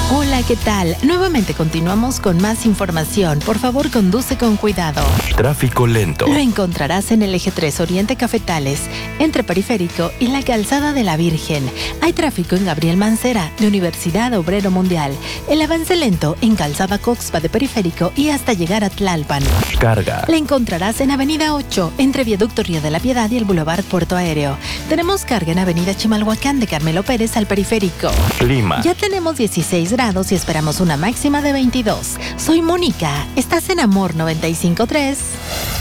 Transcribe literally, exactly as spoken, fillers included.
Hola, ¿qué tal? Nuevamente continuamos con más información. Por favor, conduce con cuidado. Tráfico lento. Lo encontrarás en el eje tres Oriente Cafetales, entre Periférico y la Calzada de la Virgen. Hay tráfico en Gabriel Mancera, de Universidad Obrero Mundial. El avance lento en Calzada Coxpa de Periférico y hasta llegar a Tlalpan. Carga. La encontrarás en Avenida ocho, entre Viaducto Río de la Piedad y el Boulevard Puerto Aéreo. Tenemos carga en Avenida Chimalhuacán de Carmelo Pérez al Periférico. Clima. Ya tenemos dieciséis grados y esperamos una máxima de veintidós. Soy Mónica. Estás en Amor noventa y cinco punto tres.